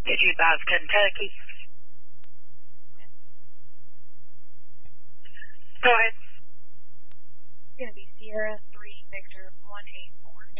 Did you advise Kentucky? Go ahead. It's going to be Sierra 3 Victor 184.